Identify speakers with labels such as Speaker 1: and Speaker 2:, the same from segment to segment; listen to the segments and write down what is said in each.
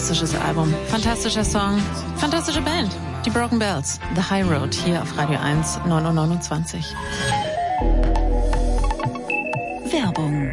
Speaker 1: fantastisches Album, fantastischer Song, fantastische Band. Die Broken Bells, The High Road, hier auf Radio 1, 9:29 Uhr.
Speaker 2: Werbung.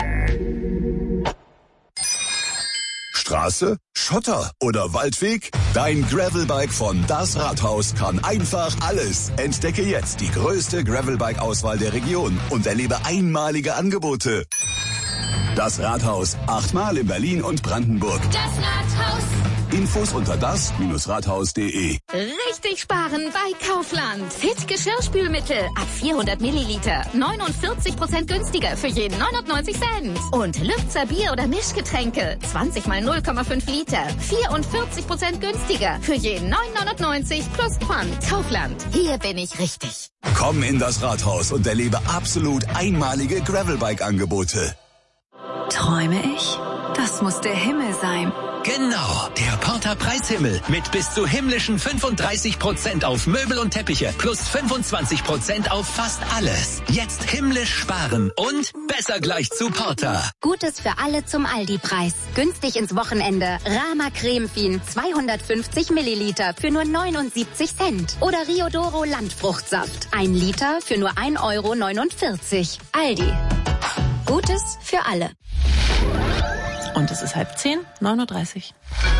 Speaker 3: Straße, Schotter oder Waldweg? Dein Gravelbike von Das Rathaus kann einfach alles. Entdecke jetzt die größte Gravelbike-Auswahl der Region und erlebe einmalige Angebote. Das Rathaus, 8-mal in Berlin und Brandenburg.
Speaker 4: Das Rathaus.
Speaker 3: Infos unter das-rathaus.de.
Speaker 4: Richtig sparen bei Kaufland. Fit Geschirrspülmittel ab 400 Milliliter. 49% günstiger für jeden 99 Cent. Und Lübzer Bier- oder Mischgetränke. 20 mal 0,5 Liter. 44% günstiger für jeden 9,99 plus Pfand. Kaufland. Hier bin ich richtig.
Speaker 3: Komm in das Rathaus und erlebe absolut einmalige Gravelbike-Angebote.
Speaker 2: Träume ich? Das muss der Himmel sein.
Speaker 5: Genau, der Porter Preishimmel mit bis zu himmlischen 35% auf Möbel und Teppiche plus 25% auf fast alles. Jetzt himmlisch sparen und besser gleich zu Porter.
Speaker 6: Gutes für alle zum Aldi-Preis. Günstig ins Wochenende. Rama Cremefin 250 Milliliter für nur 79 Cent. Oder Riodoro Landfruchtsaft 1 Liter für nur 1,49 €. Aldi. Gutes für alle.
Speaker 1: Und es ist 9:30 Uhr, 9:30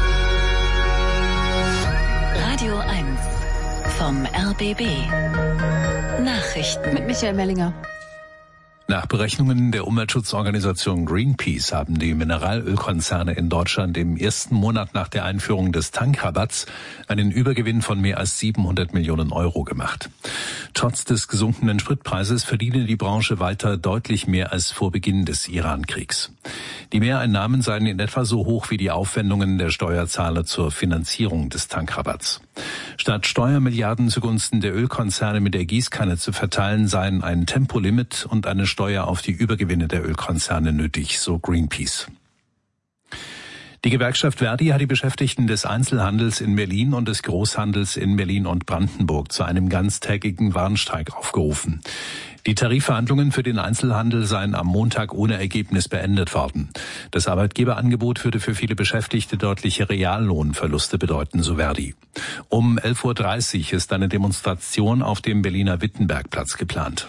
Speaker 2: Uhr. Radio 1 vom RBB. Nachrichten
Speaker 1: mit Michael Mellinger.
Speaker 7: Nach Berechnungen der Umweltschutzorganisation Greenpeace haben die Mineralölkonzerne in Deutschland im ersten Monat nach der Einführung des Tankrabatts einen Übergewinn von mehr als 700 Millionen € gemacht. Trotz des gesunkenen Spritpreises verdiene die Branche weiter deutlich mehr als vor Beginn des Iran-Kriegs. Die Mehreinnahmen seien in etwa so hoch wie die Aufwendungen der Steuerzahler zur Finanzierung des Tankrabatts. Statt Steuermilliarden zugunsten der Ölkonzerne mit der Gießkanne zu verteilen, seien ein Tempolimit und eine Steuer auf die Übergewinne der Ölkonzerne nötig, so Greenpeace. Die Gewerkschaft Verdi hat die Beschäftigten des Einzelhandels in Berlin und des Großhandels in Berlin und Brandenburg zu einem ganztägigen Warnstreik aufgerufen. Die Tarifverhandlungen für den Einzelhandel seien am Montag ohne Ergebnis beendet worden. Das Arbeitgeberangebot würde für viele Beschäftigte deutliche Reallohnverluste bedeuten, so Verdi. Um 11:30 Uhr ist eine Demonstration auf dem Berliner Wittenbergplatz geplant.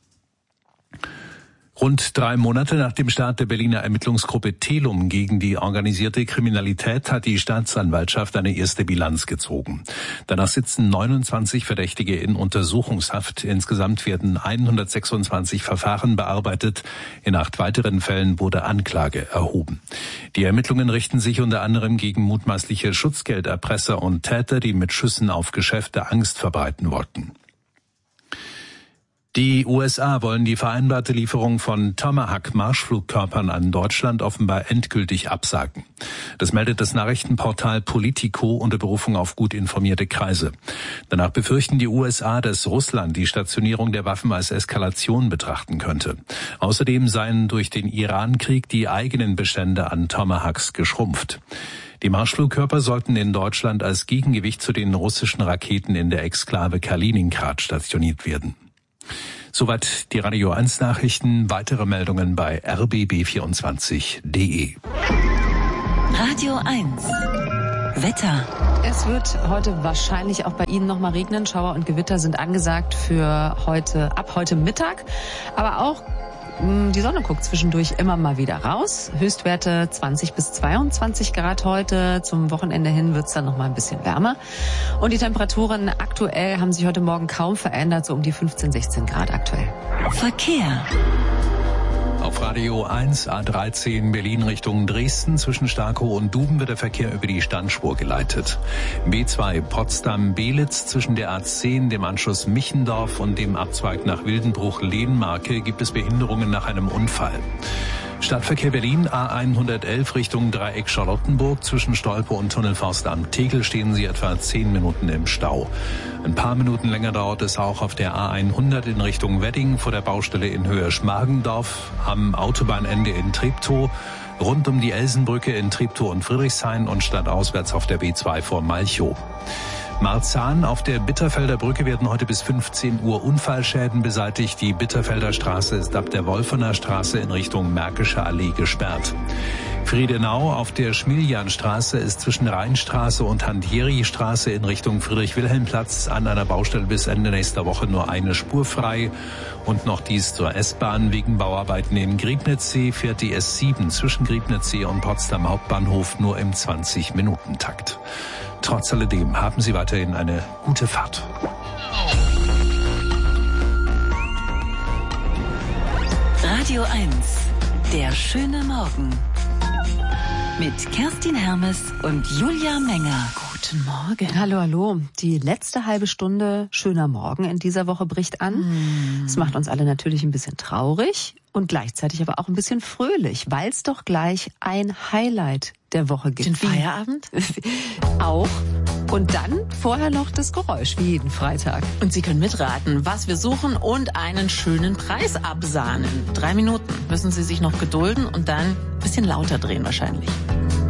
Speaker 7: Rund 3 Monate nach dem Start der Berliner Ermittlungsgruppe Telum gegen die organisierte Kriminalität hat die Staatsanwaltschaft eine erste Bilanz gezogen. Danach sitzen 29 Verdächtige in Untersuchungshaft. Insgesamt werden 126 Verfahren bearbeitet. In 8 weiteren Fällen wurde Anklage erhoben. Die Ermittlungen richten sich unter anderem gegen mutmaßliche Schutzgelderpresser und Täter, die mit Schüssen auf Geschäfte Angst verbreiten wollten. Die USA wollen die vereinbarte Lieferung von Tomahawk-Marschflugkörpern an Deutschland offenbar endgültig absagen. Das meldet das Nachrichtenportal Politico unter Berufung auf gut informierte Kreise. Danach befürchten die USA, dass Russland die Stationierung der Waffen als Eskalation betrachten könnte. Außerdem seien durch den Iran-Krieg die eigenen Bestände an Tomahawks geschrumpft. Die Marschflugkörper sollten in Deutschland als Gegengewicht zu den russischen Raketen in der Exklave Kaliningrad stationiert werden. Soweit die Radio 1 Nachrichten. Weitere Meldungen bei rbb24.de.
Speaker 2: Radio 1 Wetter.
Speaker 1: Es wird heute wahrscheinlich auch bei Ihnen noch mal regnen. Schauer und Gewitter sind angesagt für heute, ab heute Mittag. Aber auch die Sonne guckt zwischendurch immer mal wieder raus. Höchstwerte 20 bis 22 Grad heute. Zum Wochenende hin wird es dann noch mal ein bisschen wärmer. Und die Temperaturen aktuell haben sich heute Morgen kaum verändert, so um die 15, 16 Grad aktuell.
Speaker 2: Verkehr.
Speaker 7: Auf Radio 1 A13 Berlin Richtung Dresden zwischen Starkow und Duben wird der Verkehr über die Standspur geleitet. B2 Potsdam-Belitz zwischen der A10, dem Anschluss Michendorf und dem Abzweig nach Wildenbruch-Lehnmarke gibt es Behinderungen nach einem Unfall. Stadtverkehr Berlin, A111 Richtung Dreieck Charlottenburg. Zwischen Stolpe und Tunnelforst am Tegel stehen Sie etwa 10 Minuten im Stau. Ein paar Minuten länger dauert es auch auf der A100 in Richtung Wedding vor der Baustelle in Höhe Schmargendorf, am Autobahnende in Treptow, rund um die Elsenbrücke in Treptow und Friedrichshain und stadtauswärts auf der B2 vor Malchow. Marzahn, auf der Bitterfelder Brücke werden heute bis 15 Uhr Unfallschäden beseitigt. Die Bitterfelder Straße ist ab der Wolfener Straße in Richtung Märkische Allee gesperrt. Friedenau auf der Schmiljanstraße ist zwischen Rheinstraße und Hantieri-Straße in Richtung Friedrich-Wilhelm-Platz an einer Baustelle bis Ende nächster Woche nur eine Spur frei. Und noch dies zur S-Bahn. Wegen Bauarbeiten in Griebnitzsee fährt die S7 zwischen Griebnitzsee und Potsdam Hauptbahnhof nur im 20-Minuten-Takt. Trotz alledem haben Sie weiterhin eine gute Fahrt.
Speaker 2: Radio 1, der schöne Morgen. Mit Kerstin Hermes und Julia Menger.
Speaker 1: Guten Morgen. Hallo, hallo. Die letzte halbe Stunde schöner Morgen in dieser Woche bricht an. Es macht uns alle natürlich ein bisschen traurig und gleichzeitig aber auch ein bisschen fröhlich, weil es doch gleich ein Highlight der Woche gibt.
Speaker 8: Den Feierabend?
Speaker 1: Auch. Und dann vorher noch das Geräusch, wie jeden Freitag.
Speaker 8: Und Sie können mitraten, was wir suchen und einen schönen Preis absahnen. 3 Minuten müssen Sie sich noch gedulden und dann ein bisschen lauter drehen wahrscheinlich.